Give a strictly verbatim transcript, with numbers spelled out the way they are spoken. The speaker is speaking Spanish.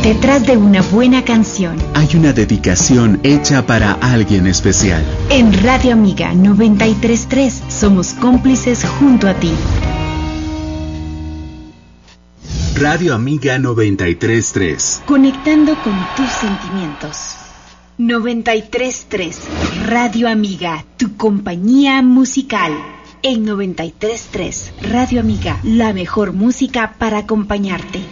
Detrás de una buena canción hay una dedicación hecha para alguien especial. En Radio Amiga noventa y tres punto tres somos cómplices junto a ti. Radio Amiga noventa y tres punto tres. Conectando con tus sentimientos. noventa y tres punto tres. Radio Amiga, tu compañía musical. En noventa y tres punto tres, Radio Amiga, la mejor música para acompañarte.